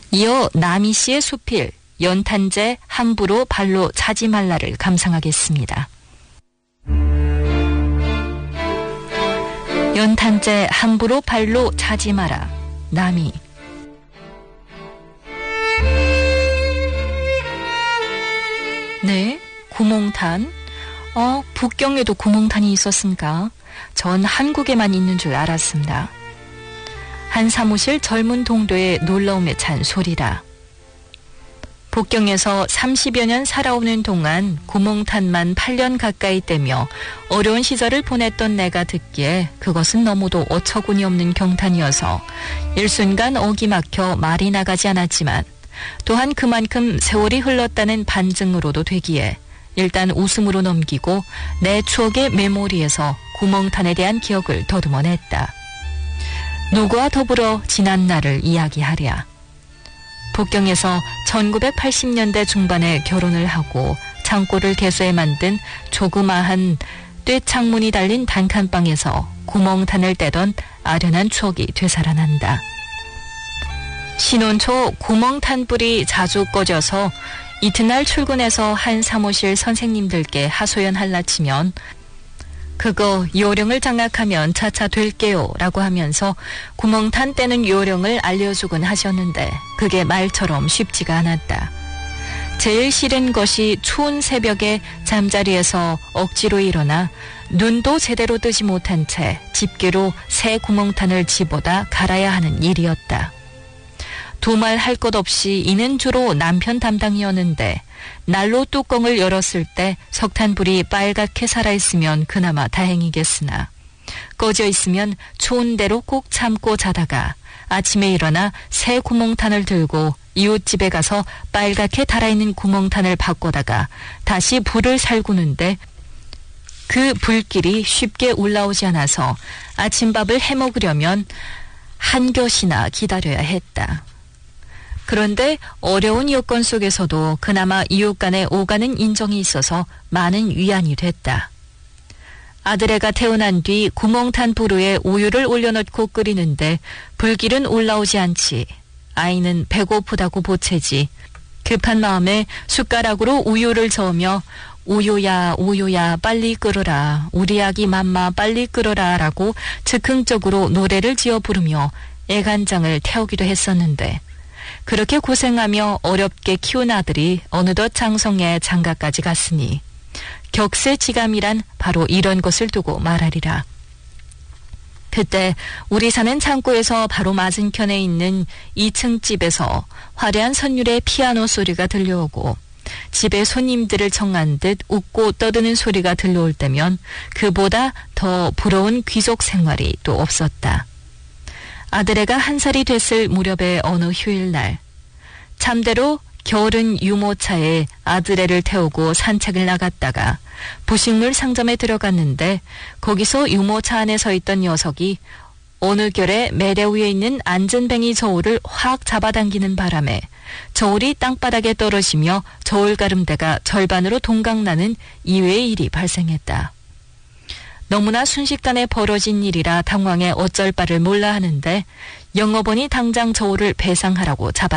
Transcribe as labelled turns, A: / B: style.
A: 이어 나미 씨의 수필 연탄재 함부로 발로 차지 말라를 감상하겠습니다. 연탄재 함부로 발로 차지 마라. 나미. 네, 구몽탄. 북경에도 구몽탄이 있었습니까? 전 한국에만 있는 줄 알았습니다. 한 사무실 젊은 동료의 놀라움에 찬 소리라. 북경에서 30여 년 살아오는 동안 구몽탄만 8년 가까이 떼며 어려운 시절을 보냈던 내가 듣기에 그것은 너무도 어처구니 없는 경탄이어서 일순간 어기 막혀 말이 나가지 않았지만 또한 그만큼 세월이 흘렀다는 반증으로도 되기에 일단 웃음으로 넘기고 내 추억의 메모리에서 구몽탄에 대한 기억을 더듬어냈다. 누구와 더불어 지난 날을 이야기하랴. 북경에서 1980년대 중반에 결혼을 하고 창고를 개소해 만든 조그마한 쇠창문이 달린 단칸방에서 구멍탄을 떼던 아련한 추억이 되살아난다. 신혼 초 구멍탄불이 자주 꺼져서 이튿날 출근해서 한 사무실 선생님들께 하소연할라 치면 그거 요령을 장악하면 차차 될게요 라고 하면서 구멍탄 떼는 요령을 알려주곤 하셨는데 그게 말처럼 쉽지가 않았다. 제일 싫은 것이 추운 새벽에 잠자리에서 억지로 일어나 눈도 제대로 뜨지 못한 채 집게로 새 구멍탄을 집어다 갈아야 하는 일이었다. 두말 할 것 없이 이는 주로 남편 담당이었는데 난로 뚜껑을 열었을 때 석탄불이 빨갛게 살아있으면 그나마 다행이겠으나 꺼져 있으면 추운 대로 꼭 참고 자다가 아침에 일어나 새 구멍탄을 들고 이웃집에 가서 빨갛게 달아있는 구멍탄을 바꿔다가 다시 불을 살구는데 그 불길이 쉽게 올라오지 않아서 아침밥을 해먹으려면 한 곁이나 기다려야 했다. 그런데 어려운 여건 속에서도 그나마 이웃 간에 오가는 인정이 있어서 많은 위안이 됐다. 아들애가 태어난 뒤 구멍탄 불우에 우유를 올려놓고 끓이는데 불길은 올라오지 않지. 아이는 배고프다고 보채지. 급한 마음에 숟가락으로 우유를 저으며 우유야 우유야 빨리 끓어라. 우리 아기 맘마 빨리 끓어라 라고 즉흥적으로 노래를 지어 부르며 애간장을 태우기도 했었는데 그렇게 고생하며 어렵게 키운 아들이 어느덧 장성에 장가까지 갔으니 격세지감이란 바로 이런 것을 두고 말하리라. 그때 우리 사는 창고에서 바로 맞은편에 있는 2층 집에서 화려한 선율의 피아노 소리가 들려오고 집에 손님들을 청한 듯 웃고 떠드는 소리가 들려올 때면 그보다 더 부러운 귀족 생활이 또 없었다. 아들애가 1살이 됐을 무렵의 어느 휴일날 참대로 겨울은 유모차에 아들애를 태우고 산책을 나갔다가 부식물 상점에 들어갔는데 거기서 유모차 안에 서 있던 녀석이 어느 결에 매대 위에 있는 안전뱅이 저울을 확 잡아당기는 바람에 저울이 땅바닥에 떨어지며 저울 가름대가 절반으로 동강나는 이외의 일이 발생했다. 너무나 순식간에 벌어진 일이라 당황해 어쩔 바를 몰라 하는데 영업원이 당장 저울을 배상하라고 잡아